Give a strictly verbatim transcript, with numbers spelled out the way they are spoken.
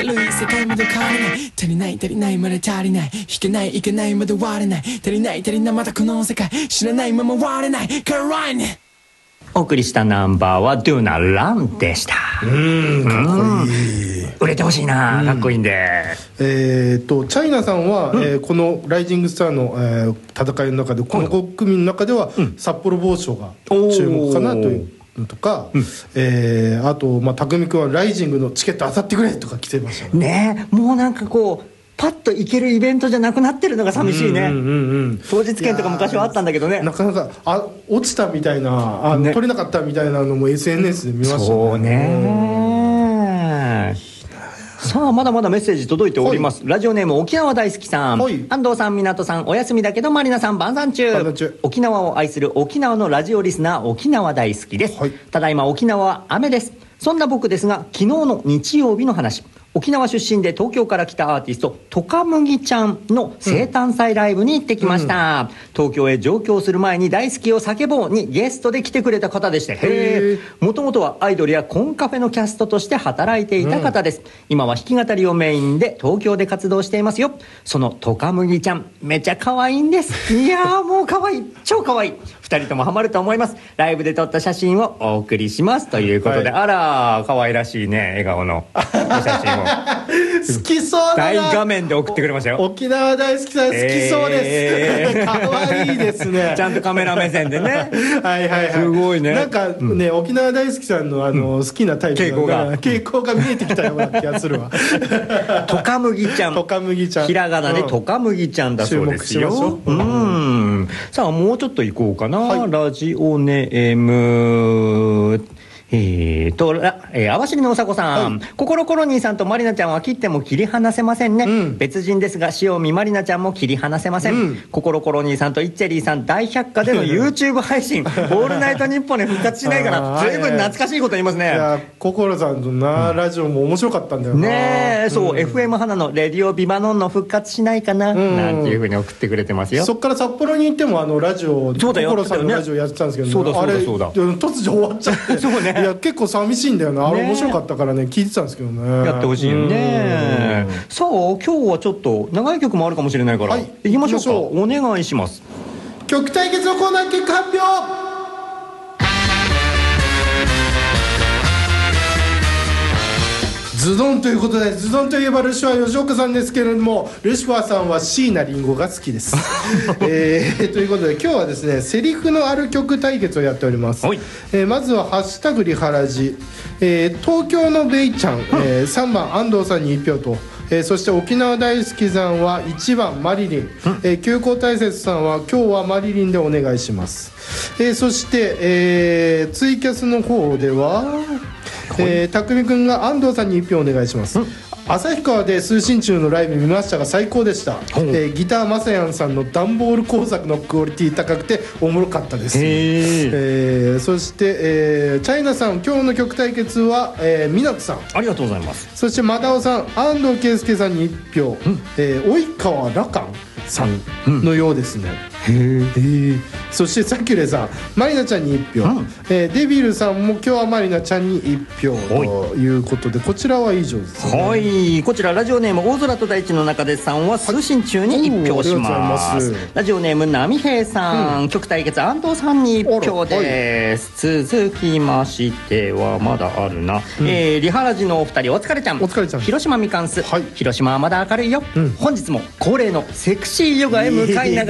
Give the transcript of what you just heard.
明るい世界まで変われない。足りない足りないまだ足りない。弾けないいけないまだ割れない。足りない足りないまだこの世界知らないまま割れないからライン。 お送りしたナンバーは Do Not Run でした。 うーん、かっこいい。 売れてほしいな、かっこいいんで。 えー、とチャイナさんは、うんえー、このライジングスターの、えー、戦いの中でこのご組の中では、うん、札幌某所が注目かなというのとか、うんえー、あと、まあ、匠君はライジングのチケット当たってくれとか来てましたね。 ねえ、もうなんかこうパッと行けるイベントじゃなくなってるのが寂しいね。うんうんうんうん、当日券とか昔はあったんだけどね、 なかなかあ落ちたみたいなあ、ね、取れなかったみたいなのも エスエヌエス で見ましたね。 そうね。さあまだまだメッセージ届いております、はい、ラジオネーム沖縄大好きさん、はい、安藤さん、港さん、お休みだけどマリナさん晩餐中。中沖縄を愛する沖縄のラジオリスナー、沖縄大好きです、はい、ただいま沖縄は雨です。そんな僕ですが、昨日の日曜日の話、沖縄出身で東京から来たアーティストトカムギちゃんの生誕祭ライブに行ってきました、うん、東京へ上京する前に大好きを叫ぼうにゲストで来てくれた方でして、へえ、もともとはアイドルやコンカフェのキャストとして働いていた方です、うん、今は弾き語りをメインで東京で活動していますよ。そのトカムギちゃんめちゃ可愛いんです。いやーもう可愛い、超可愛い。ふたりともハマると思います。ライブで撮った写真をお送りしますということで、はい、あら可愛らしいね笑顔のお写真を好きそうだな。 大画面で送ってくれましたよ。 沖縄大好きさん好きそうです、えー、かわいいですね。 ちゃんとカメラ目線でねはいはいはい、 すごいね。 なんかね、うん、沖縄大好きさんのあの、うん、好きなタイプ傾向が傾向が見えてきたような気がするわトカムギちゃん、 トカムギちゃん、 ひらがなでトカムギちゃんだそうですよ。 注目しましょう。 うん、さあもうちょっと行こうかな、はい、ラジオネームえーと、えー、網走のうさこさん、はい、心コロニーさんとマリナちゃんは切っても切り離せませんね、うん、別人ですが塩見マリナちゃんも切り離せません、うん、心コロニーさんとイッチェリーさん大百科での YouTube 配信オールナイトニッポンで復活しないから随分懐かしいこと言いますね。いや心さんとな、うん、ラジオも面白かったんだよなねえ、そう、うん、エフエム 花のレディオビバノンの復活しないかな、うん、なんていうふうに送ってくれてますよ。 そっから札幌に行ってもあのラジオ、 そうだよ、 心さんのラジオやってたんですけど、ね、 そうだそうだそうだ、 あれ突如終わっちゃってそうね、いや結構寂しいいいんだよな、あれ面白かったからね聞いてたんですけどね。 やってほしいよね。さあ今日はちょっと長い曲もあるかもしれないから、はい、行きましょうか。お願いします。 曲対決のコーナー結果発表。ズドンということで、ズドンといえばルシファー吉岡さんですけれども、ルシファーさんは椎名林檎が好きです、えー、ということで今日はですねセリフのある曲対決をやっております、えー、まずはハッシュタグリハラジ、えー、東京のベイちゃん、えー、さんばん安藤さんにいち票と、えー、そして沖縄大好きさんはいちばんマリリン、えー、急行大雪さんは今日はマリリンでお願いします、えー、そして、えー、ツイキャスの方ではえー、匠くんが安藤さんにいち票お願いします。旭川で通信中のライブ見ましたが最高でした、えー、ギターまさやんさんの段ボール工作のクオリティ高くておもろかったです、えー、そして、えー、チャイナさん今日の曲対決は、えー、湊さんありがとうございます。 そしてマダオさん安藤圭介さんにいち票、うんえー、及川羅漢さんのようですね、うん、へーそしてサキュレさんマリナちゃんにいち票、うんえー、デビルさんも今日はマリナちゃんにいち票ということでこちらは以上ですね。 はいこちらラジオネーム大空と大地の中でさんは通信中にいち票します。ラジオネーム波平さん、うん、曲対決安藤さんにいち票です、はい、続きましてはまだあるな、うんえー、リハラジのお二人お疲れちゃんお疲れちゃん広島みかんす、はい、広島はまだ明るいよ、うん、本日も恒例のセクシーヨガへ向かいながら